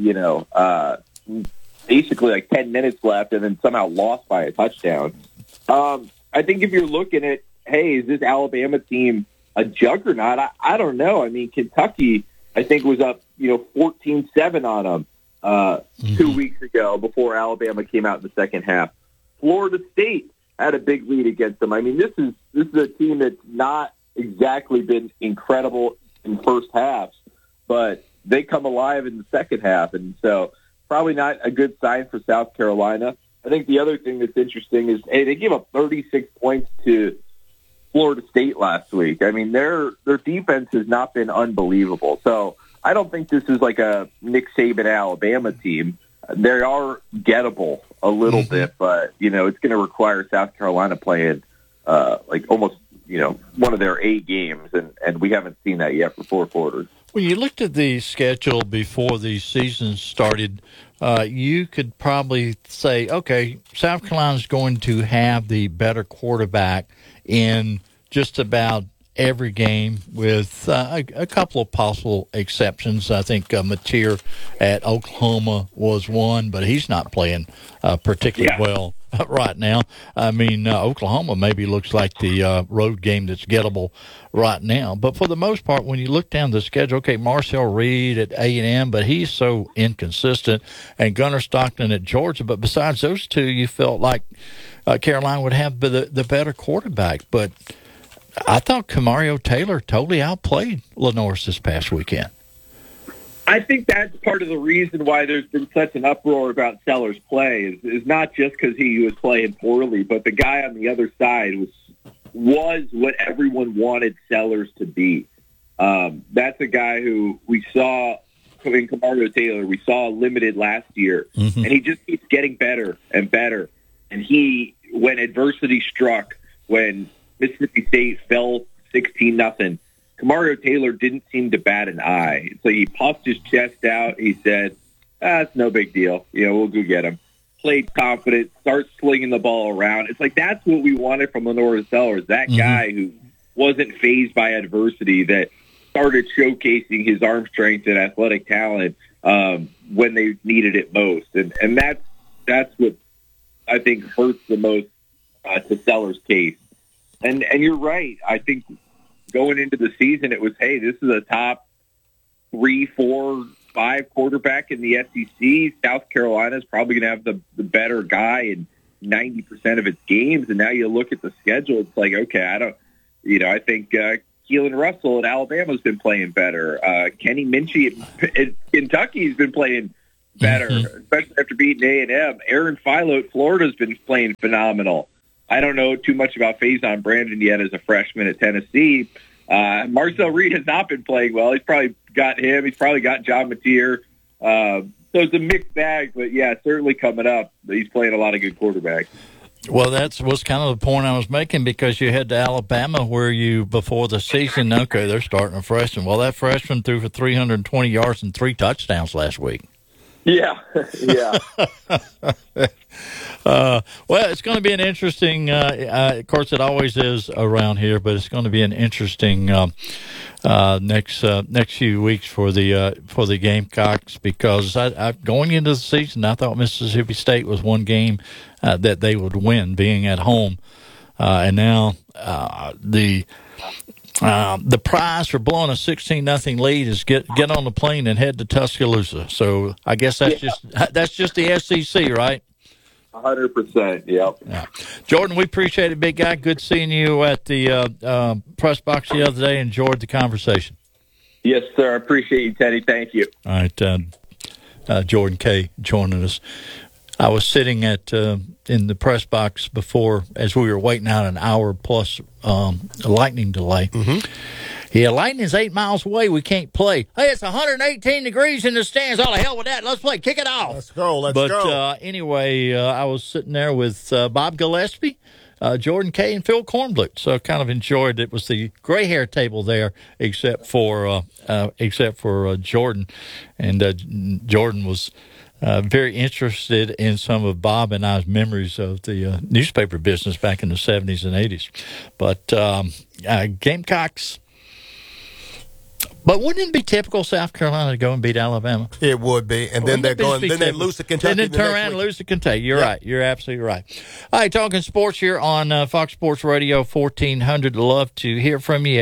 basically like 10 minutes left, and then somehow lost by a touchdown. I think if you're looking at, hey, is this Alabama team a juggernaut? I don't know. I mean, Kentucky, I think, was up 14-7 on them 2 weeks ago before Alabama came out in the second half. Florida State had a big lead against them. I mean, this is a team that's not exactly been incredible in first halves, but they come alive in the second half, and so probably not a good sign for South Carolina. I think the other thing that's interesting is, hey, they gave up 36 points to Florida State last week. I mean, their defense has not been unbelievable. So I don't think this is like a Nick Saban Alabama team. They are gettable a little bit, but, it's going to require South Carolina playing almost, one of their 8 games, and we haven't seen that yet for 4 quarters. When you looked at the schedule before the season started, you could probably say, okay, South Carolina's going to have the better quarterback in just about every game, with a couple of possible exceptions. I think Mateer at Oklahoma was one, but he's not playing particularly well right now. I mean, Oklahoma maybe looks like the road game that's gettable right now. But for the most part, when you look down the schedule, okay, Marcel Reed at A&M, but he's so inconsistent, and Gunnar Stockton at Georgia. But besides those two, you felt like Carolina would have the better quarterback. But I thought Camario Taylor totally outplayed Lenoir this past weekend. I think that's part of the reason why there's been such an uproar about Sellers' play is not just because he was playing poorly, but the guy on the other side was what everyone wanted Sellers to be. That's a guy who we saw in Camargo Taylor. We saw limited last year, and he just keeps getting better and better. And when adversity struck, when Mississippi State fell 16-0, Camargo Taylor didn't seem to bat an eye. So he puffed his chest out. He said, it's no big deal. We'll go get him. Played confident, starts slinging the ball around. It's like that's what we wanted from Lenore Sellers, that guy who wasn't fazed by adversity, that started showcasing his arm strength and athletic talent when they needed it most. And that's what I think hurts the most to Sellers' case. And you're right. I think going into the season, it was, hey, this is a top 3, 4, 5 quarterback in the SEC. South Carolina is probably going to have the better guy in 90% of its games. And now you look at the schedule, it's like, okay, I think Keelan Russell at Alabama's been playing better. Kenny Minchie at Kentucky's been playing better, especially after beating A&M. Aaron Philo at Florida's been playing phenomenal. I don't know too much about Faison Brandon yet as a freshman at Tennessee. Marcel Reed has not been playing well. He's probably got him. He's probably got John Mateer. So it's a mixed bag, but yeah, certainly coming up, he's playing a lot of good quarterbacks. Well, that was kind of the point I was making, because you head to Alabama where before the season, okay, they're starting a freshman. Well, that freshman threw for 320 yards and 3 touchdowns last week. Yeah. Well, it's going to be an interesting. Of course, it always is around here, but it's going to be an interesting next few weeks for the Gamecocks, because I going into the season, I thought Mississippi State was one game that they would win, being at home, and now the prize for blowing a 16-0 lead is get on the plane and head to Tuscaloosa. So I guess that's just the SEC, right? 100%. Yep. Yeah. Jordan, we appreciate it, big guy. Good seeing you at the press box the other day. Enjoyed the conversation. Yes, sir. I appreciate you, Teddy. Thank you. All right, Jordan Kay joining us. I was sitting in the press box before, as we were waiting out an hour plus lightning delay. Yeah, lightning's 8 miles away. We can't play. Hey, it's 118 degrees in the stands. All the hell with that. Let's play. Kick it off. Let's go. But anyway, I was sitting there with Bob Gillespie, Jordan Kay, and Phil Kornblut. So I kind of enjoyed it. It was the gray hair table there, except for Jordan. And Jordan was very interested in some of Bob and I's memories of the newspaper business back in the 70s and 80s. But Gamecocks. But wouldn't it be typical South Carolina to go and beat Alabama? It would be, and then they lose to Kentucky. And then turn around and lose to Kentucky. You're right. You're absolutely right. All right, talking sports here on Fox Sports Radio 1400. Love to hear from you.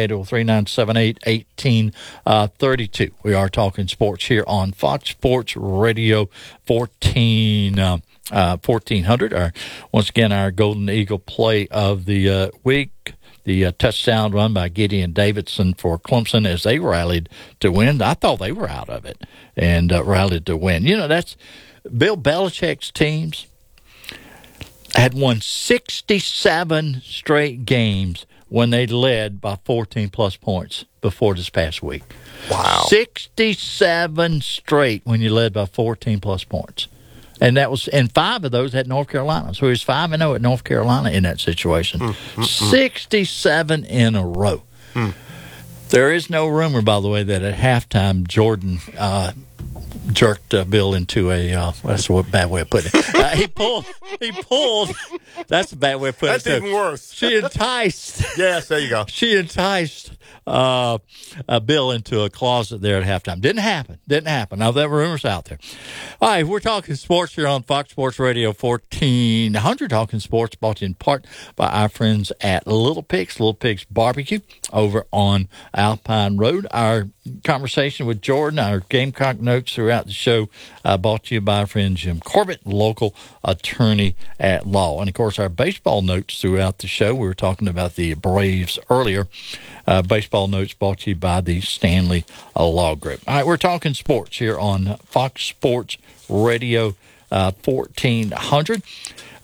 803-978-1832. We are talking sports here on Fox Sports Radio 1400. Once again, our Golden Eagle play of the week. The touchdown run by Gideon Davidson for Clemson as they rallied to win. I thought they were out of it and rallied to win. That's Bill Belichick's teams had won 67 straight games when they led by 14-plus points before this past week. Wow. 67 straight when you led by 14-plus points. And 5 of those at North Carolina. So he was 5-0 at North Carolina in that situation. 67 in a row. There is no rumor, by the way, that at halftime Jordan jerked Bill into a that's a bad way of putting it. He pulled. That's a bad way of putting it. That's even worse. She enticed. Yes, there you go. She enticed Bill into a closet there at halftime. Didn't happen. Now, that rumor's out there. All right, we're talking sports here on Fox Sports Radio 1400. Talking sports brought to you in part by our friends at Little Pigs Barbecue over on Alpine Road. Our conversation with Jordan, our Gamecock notes throughout the show, brought to you by our friend Jim Corbett, local attorney at law. And, of course, our baseball notes throughout the show. We were talking about the Braves earlier. Baseball notes brought to you by the Stanley Law Group. All right, we're talking sports here on Fox Sports Radio 1400.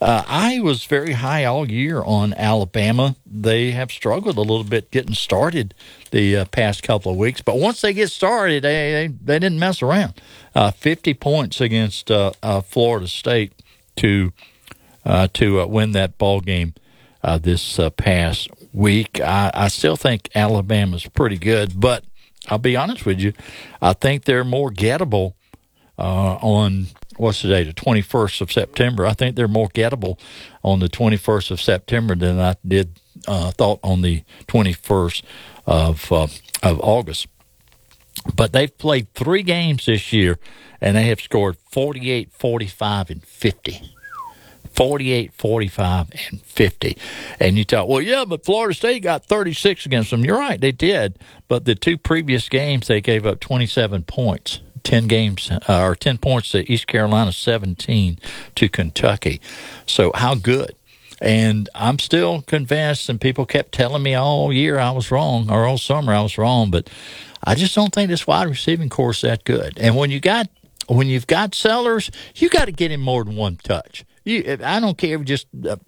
I was very high all year on Alabama. They have struggled a little bit getting started the past couple of weeks, but once they get started, they didn't mess around. 50 points against Florida State to win that ball game this past week. I still think Alabama's pretty good, but I'll be honest with you, I think they're more gettable on what's the date? The 21st of September. I think they're more gettable on the 21st of September than I did thought on the 21st of August. But they've played 3 games this year, and they have scored 48, 45, and 50. 48, 45, and 50. And you thought, well, yeah, but Florida State got 36 against them. You're right, they did. But the 2 previous games, they gave up 27 points. 10 points to East Carolina, 17 to Kentucky. So how good? And I'm still convinced, and people kept telling me all year I was wrong, or all summer I was wrong, but I just don't think this wide receiving core is that good. And when you've got Sellers, you got to get him more than one touch. I don't care if just